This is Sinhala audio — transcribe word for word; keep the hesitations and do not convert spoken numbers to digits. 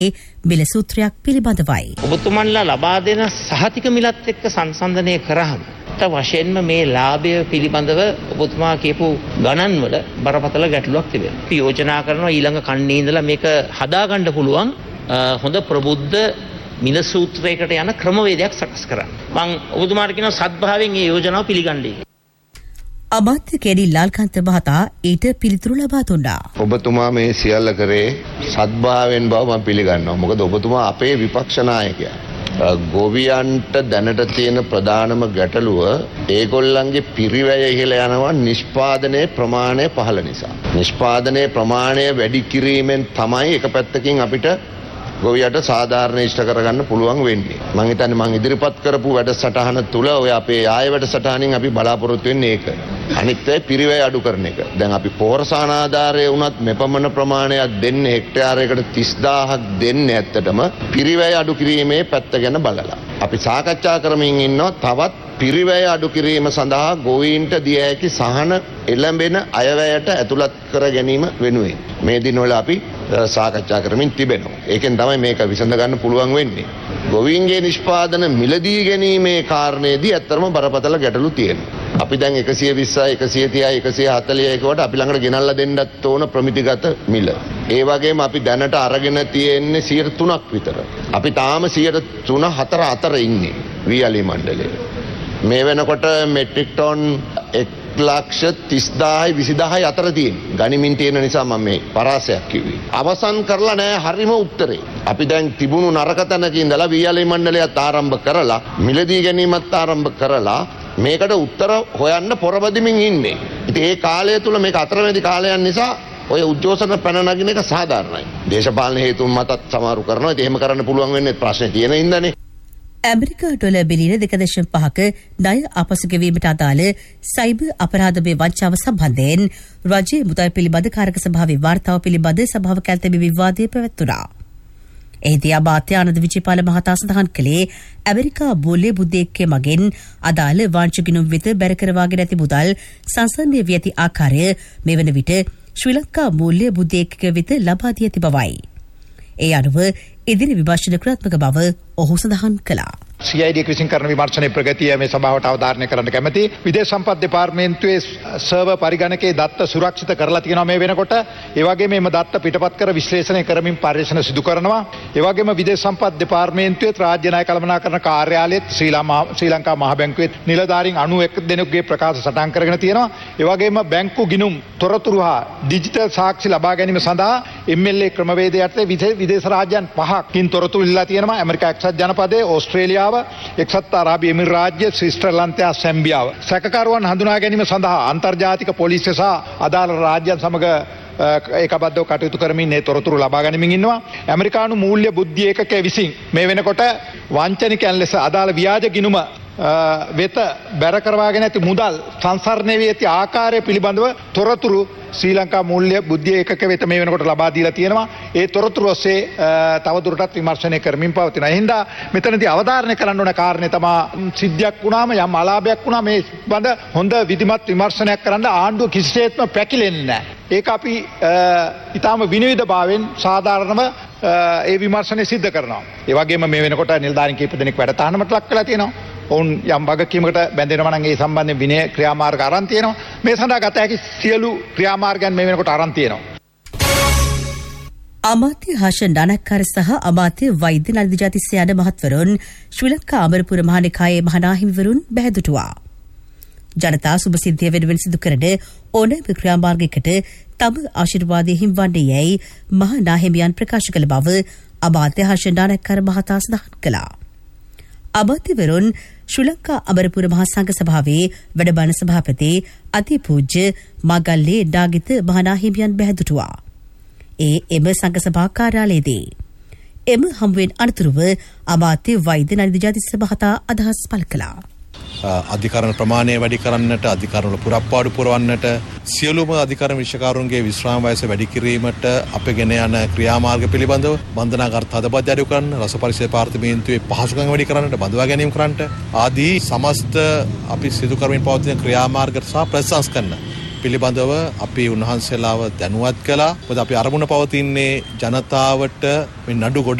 මිල සූත්‍රයක් පිළිබඳවයි. ඔබතුමන්ලා ලබා දෙන සහතික මිලත් එක්ක සංසන්දනය කරාම වශයෙන්ම මේ ලාභය පිළිබඳව ඔබතුමා කියපු ගණන් වල බරපතල ගැටලුවක් තිබෙනවා. අපි යෝජනා කරනවා ඊළඟ කන්නේ ඉඳලා මේක හදාගන්න පුළුවන් හොඳ ප්‍රබුද්ධ මිල සූත්‍රයකට යන ක්‍රමවේදයක් සකස් කරන්න. මම ඔබතුමාට කියනවා සත්භාවයෙන් මේ යෝජනාව පිළිගන්නයි. අමාත්‍ය කෙඩි ලාල්කාන්ත මහතා ඊට පිළිතුරු ලබා දුන්නා. ඔබතුමා මේ සියල්ල කරේ සත්භාවයෙන් බව මම පිළිගන්නවා. මොකද ඔබතුමා අපේ විපක්ෂ නායකයා. ගොවියන්ට දැනට තියෙන ප්‍රධානම ගැටලුව ඒගොල්ලන්ගේ පිරිවැය ඉහළ යනවා නිෂ්පාදනයේ ප්‍රමාණය පහළ නිසා. නිෂ්පාදනයේ ප්‍රමාණය වැඩි කිරීමෙන් තමයි එක පැත්තකින් අපිට ගොවියට සාධාරණ ඉෂ්ට කරගන්න පුළුවන් වෙන්නේ. මම හිතන්නේ මම ඉදිරිපත් කරපු වැඩසටහන තුල ඔය අපේ ආය වැඩසටහනින් අපි බලාපොරොත්තු වෙන්නේ ඒක. අනිත් ඒ පිරිවැය අඩු කරන එක. දැන් අපි පෝරසාන ආධාරය වුණත් මෙපමණ ප්‍රමාණයක් දෙන්නේ හෙක්ටයාරයකට තිස් දාහක් දෙන්නේ ඇත්තටම පිරිවැය අඩු කිරීමේ පැත්ත ගැන බලලා. අපි සාකච්ඡා කරමින් ඉන්නවා තවත් පිරිවැය අඩු කිරීම සඳහා ගොවීන්ට දිය හැකි සහන එළඹෙන අයවැයට ඇතුළත් කර ගැනීම වෙනුවෙන් මේ දිනවල අපි සාකච්ඡා කරමින් තිබෙනවා. ඒකෙන් තමයි මේක විසඳ ගන්න පුළුවන් වෙන්නේ. ගොවීන්ගේ නිෂ්පාදන මිලදී ගැනීමේ කාරණේදී ඇත්තටම බරපතල ගැටලු තියෙනවා. අපි දැන් එකසිය විස්සයි එකසිය තිහයි එකසිය හතළිහයි කට අපි ළඟට ගෙනල්ලා දෙන්නත් ඕන ප්‍රමිතිගත මිල. ඒ වගේම අපි දැනට අරගෙන තියෙන්නේ සියයට තුනක් විතර. අපි තාම සියයට තුන හතර අතර ඉන්නේ වියලි මණ්ඩලයේ. මේ වෙනකොට මෙට්‍රික් ටොන් එක් ලක්ෂ තිස් දාහයි විසි දාහයි අතර තියෙන. ගනිමින් තියෙන නිසා මම මේ පරාසයක් කිව්වේ. අවසන් කරලා නැහැ හරිම උත්තරේ. අපි දැන් තිබුණු නරක තැනක ඉඳලා වියලි මණ්ඩලයත් ආරම්භ කරලා මිලදී ගැනීමත් ආරම්භ කරලා මේකට උත්තර හොයන්න පොරබදිමින් ඉන්නේ. ඉතින් ඒ කාලය තුල මේක අතරමැදි කාලයක් නිසා ඔය උද්ඝෝෂණ පැන නගින එක සාධාරණයි. දේශපාලන හේතුන් මතත් සමහරු කරනවා. ඉතින් එහෙම කරන්න පුළුවන් වෙන්නේ ප්‍රශ්නේ තියෙන ඉඳනේ. ඇමරිකා ඩොලර් බිලියන දෙක දශම පහක ණය අපසුගෙවීමට අදාළ සයිබර් අපරාධමය වංචාව සම්බන්ධයෙන් රජයේ මුදල් පිළිබඳ කාරක සභාවේ වාර්තාව පිළිබඳ සභාව කැල්තැබි විවාදය පැවැත්වුණා. එහිදී අමාත්‍ය ආනන්ද විජේපාල මහතා සඳහන් කළේ ඇමරිකා මූල්‍ය බුද්ධියකේ මගින් අදාළ වාංචිකිනුම් වෙත බැර කරවාගෙන ඇති මුදල් සංසන්දනය වී ඇති ආකාරය මෙවන විට ශ්‍රී ලංකා මූල්‍ය බුද්ධියකක වෙත ලබා දී ඇති බවයි. ඒ අනුව ඉදිරි විමර්ශන ක්‍රියාත්මක බව ඔහු සඳහන් කළා. C I D විසින් කරන විමර්ශනයේ ප්‍රගතිය මේ සභාවට අවධාරණය කරන්න කැමැති. විදේශ සම්පත් දෙපාර්තමේන්තුවේ සර්වර් පරිගණකයේ දත්ත සුරක්ෂිත කරලා තියෙනවා මේ වෙනකොට. ඒ වගේම මේ දත්ත පිටපත් කර විශ්ලේෂණය කරමින් පරීක්ෂණ සිදු කරනවා. ඒ වගේම විදේශ සම්පත් දෙපාර්තමේන්තුවේ රාජ්‍ය ණය කළමනාකරන කාර්යාලයේත් ශ්‍රී ලංකා මහ බැංකුවේ නිලධාරීන් අනූඑක දෙනෙකුගේ ප්‍රකාශ සටහන් කරගෙන තියෙනවා. ඒ වගේම බැංකු ගිණුම් තොරතුරු හා ඩිජිටල් සාක්ෂි ලබා ගැනීම සඳහා M L A ක්‍රමවේදය යටතේ විදේශ රාජ්‍යයන් පහකින් තොරතුරු ඉල්ලා තියෙනවා. ඇමරිකා එක්සත් ජනපදයේ, ඕස්ට්‍රේලියාව, එක්සත් අරාබි එමිරාජ්‍ය, ශ්‍රීස්ත්‍රලන්තය, සැම්බියාව. සැකකරුවන් හඳුනා ගැනීම සඳහා අන්තර්ජාතික පොලිසිය සහ අදාළ රාජ්‍යයන් සමග ඒකබද්ධව කටයුතු කරමින් මේ තොරතුරු ලබා ගනිමින් ඉන්නවා. ඇමරිකානු මූල්‍ය බුද්ධි ඒකකයේ විසින් මේ වෙනකොට වංචනිකයන් ලෙස අදාළ ව්‍යාජ ගිණුම වෙත බැර කරවාගෙන ඇති මුදල් සංසරණය වී ඇති ආකාරය පිළිබඳව තොරතුරු ශ්‍රී ලංකා මූල්‍ය බුද්ධිය ඒකක වෙත මේ වෙනකොට ලබා දීලා තියෙනවා. ඒ තොරතුරු ඔස්සේ තවදුරටත් විමර්ශනය කරමින් පවතිනවා. ඒ හින්දා මෙතනදී අවධාරණය කරන්න ඕන කාරණේ තමයි සිද්ධියක් වුණාම යම් අලාභයක් වුණා මේ බඳ හොඳ විධිමත් විමර්ශනයක් කරන්න ආණ්ඩුව කිසිසේත්ම පැකිලෙන්නේ නැහැ. ඒක අපි ඊටාම විනිවිදභාවයෙන් සාධාරණව ඒ විමර්ශනය සිද්ධ කරනවා. ඒ වගේම මේ වෙනකොට නිලධාරීන් කීප දෙනෙක් වැඩ තහනමට ලක් වෙලා තියෙනවා. ඔවුන් යම් වගකීමකට බැඳෙනවා නම් ඒ සම්බන්ධයෙන් විනය ක්‍රියාමාර්ග අරන් තියෙනවා. මේ සඳහා ගත හැකි සියලු ක්‍රියාමාර්ගයන් මේ වෙනකොට අරන් තියෙනවා. අමාත්‍ය හර්ෂන් නානක්කාර සහ අමාත්‍ය වෛද්‍ය නලින් ජාතිස්ස යන මහත්වරුන් ශ්‍රී ලංකා අමරපුර මහානිකායේ මහානාහිමිවරුන් බැහැදුටුවා. ජනතා සුබ සිද්ධිය වෙනුවෙන් සිදු කරන ඕනෑම ක්‍රියාමාර්ගයකට තම ආශිර්වාදය හිමිවන්නේ යැයි මහානාහිමියන් ප්‍රකාශ කළ බව අමාත්‍ය හර්ෂන් නානක්කාර මහතා සඳහන් කළා. අමාත්‍යවරුන් ශ්‍රී ලංකා අමරපුර මහා සංඝ සභාවේ වැඩබාන සභාපති අතිපූජ්‍ය මාගල්ලේ ඩාගිත මහානාහිමියන් බැහැදුටුවා. ඒ එම සංඝ සභා කාර්යාලයේදී එම හමුවෙන් අනතුරුව අමාත්‍ය වෛද්‍ය නලින් ජාතිස්ස මහතා අදහස් පළ කළා. අධිකරණ ප්‍රමාණය වැඩි කරන්නට, අධිකරණ වල පුරප්පාඩු පුරවන්නට, සියලුම අධිකරණ විශේෂකාරුන්ගේ විශ්‍රාම වයස වැඩි කිරීමට අපගෙන යන ක්‍රියාමාර්ග පිළිබඳව බන්ධනාගාර තදබද්ද අඩු කරන්න, රස පරිසර දෙපාර්තමේන්තුවේ පහසුකම් වැඩි කරන්නට, බඳවා ගැනීම කරන්නට ආදී සමස්ත අපි සිදු කරමින් පවතින ක්‍රියාමාර්ග සහ ප්‍රතිසංස්කරණ පිළිබඳව අපි උන්වහන්සේලාව දැනුවත් කළා. මොකද අපි අරමුණ පවතින්නේ ජනතාවට මේ නඩු ගොඩ